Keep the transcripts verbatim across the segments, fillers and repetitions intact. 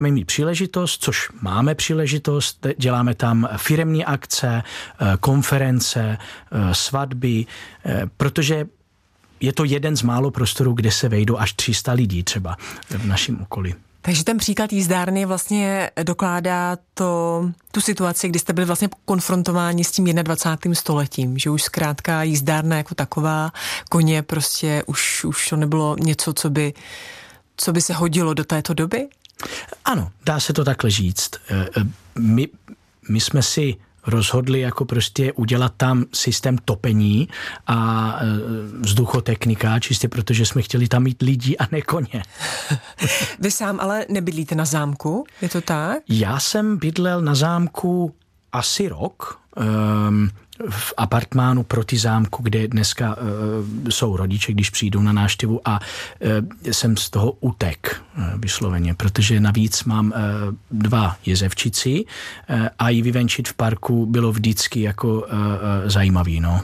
mít příležitost, což máme příležitost, děláme tam firemní akce, konference, svatby, protože je to jeden z málo prostorů, kde se vejdou až tři sta lidí třeba v našem okolí. Takže ten příklad jízdárny vlastně dokládá to, tu situaci, kdy jste byli vlastně konfrontováni s tím dvacátým prvním stoletím, že už zkrátka jízdárna jako taková, koně prostě už, už to nebylo něco, co by, co by se hodilo do této doby? Ano, dá se to takhle říct. My, my jsme si rozhodli jako prostě udělat tam systém topení a vzduchotechnika, čistě protože jsme chtěli tam mít lidi a ne koně. Vy sám ale nebydlíte na zámku, je to tak? Já jsem bydlel na zámku asi rok, um, v apartmánu proti zámku, kde dneska uh, jsou rodiče, když přijdou na návštěvu a uh, jsem z toho utek uh, vysloveně, protože navíc mám uh, dva jezevčici uh, a ji vyvenčit v parku bylo vždycky jako uh, uh, zajímavý, no.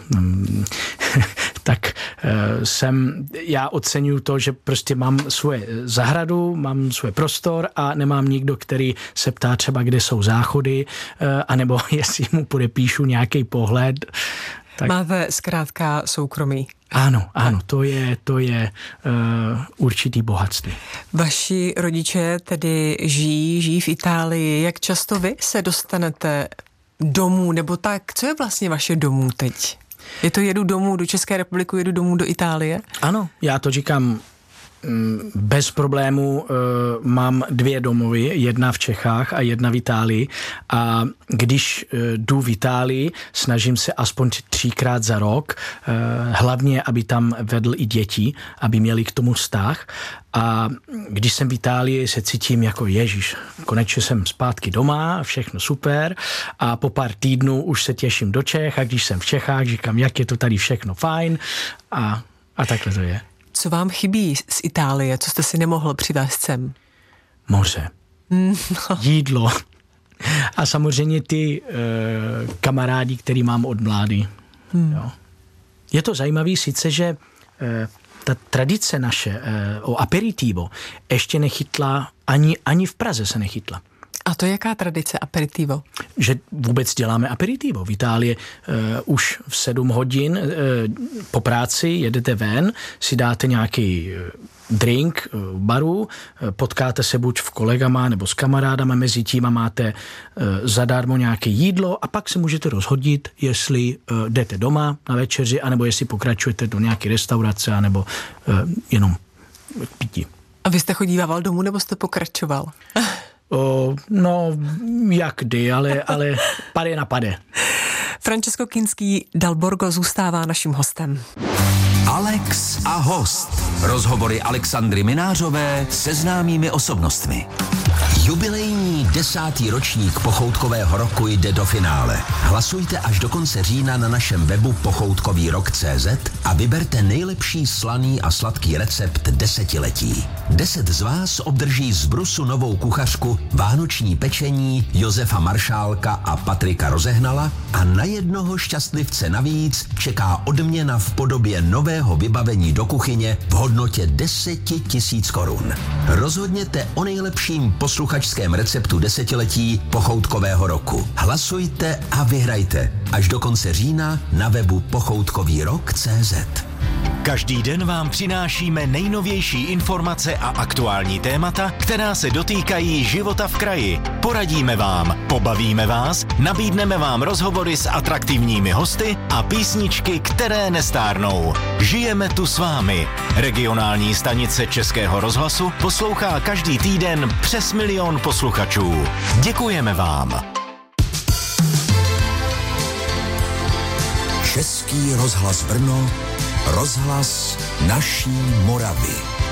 Tak uh, jsem, já oceňuju to, že prostě mám svoje zahradu, mám svůj prostor a nemám nikdo, který se ptá třeba, kde jsou záchody, uh, anebo jestli mu podepíšu nějaký pohled. Tak. Máte zkrátka soukromí. Ano, ano, to je, to je uh, určitý bohatství. Vaši rodiče tedy žijí, žijí v Itálii. Jak často vy se dostanete domů, nebo tak, co je vlastně vaše domů teď? Je to jedu domů do České republiky, jedu domů do Itálie? Ano, já to říkám bez problému. Mám dvě domovy, jedna v Čechách a jedna v Itálii a když jdu v Itálii, snažím se aspoň třikrát za rok, hlavně, aby tam vedl i děti, aby měli k tomu vztah. A když jsem v Itálii, se cítím jako Ježíš, konečně jsem zpátky doma, všechno super a po pár týdnů už se těším do Čech a když jsem v Čechách, říkám, jak je to tady všechno fajn a, a takhle to je. Co vám chybí z Itálie? Co jste si nemohl přivést sem? Moře. No. Jídlo. A samozřejmě ty e, kamarádi, který mám od mládí. Hmm. Jo. Je to zajímavý sice, že e, ta tradice naše e, o aperitivo ještě nechytla, ani, ani v Praze se nechytla. A to je jaká tradice aperitivo? Že vůbec děláme aperitivo. V Itálii uh, už v sedm hodin uh, po práci jedete ven, si dáte nějaký uh, drink v uh, baru, uh, potkáte se buď v kolegama nebo s kamarádama, mezi tím a máte uh, zadarmo nějaké jídlo a pak se můžete rozhodit, jestli uh, jdete doma na večeři, anebo jestli pokračujete do nějaké restaurace, anebo uh, jenom k pití. A vy jste chodíval domů, nebo jste pokračoval? O, no, jak kdy, ale, ale pade na pade. Francesco Kinský Dal Borgo zůstává naším hostem. Alex a host. Rozhovory Alexandry Minářové se známými osobnostmi. Jubilejní desátý ročník pochoutkového roku jde do finále. Hlasujte až do konce října na našem webu pochoutkový rok tečka cé zet a vyberte nejlepší slaný a sladký recept desetiletí. Deset z vás obdrží z Brusu novou kuchařku vánoční pečení Josefa Maršálka a Patrika Rozehnala a na jednoho šťastlivce navíc čeká odměna v podobě nového vybavení do kuchyně v hodnotě deset tisíc korun. Rozhodněte o nejlepším posluchačském receptu desetiletí pochoutkového roku. Hlasujte a vyhrajte až do konce října na webu pochoutkový rok tečka cé zet. Každý den vám přinášíme nejnovější informace a aktuální témata, která se dotýkají života v kraji. Poradíme vám, pobavíme vás, nabídneme vám rozhovory s atraktivními hosty a písničky, které nestárnou. Žijeme tu s vámi. Regionální stanice Českého rozhlasu poslouchá každý týden přes milion posluchačů. Děkujeme vám. Český rozhlas Brno, rozhlas naší Moravy.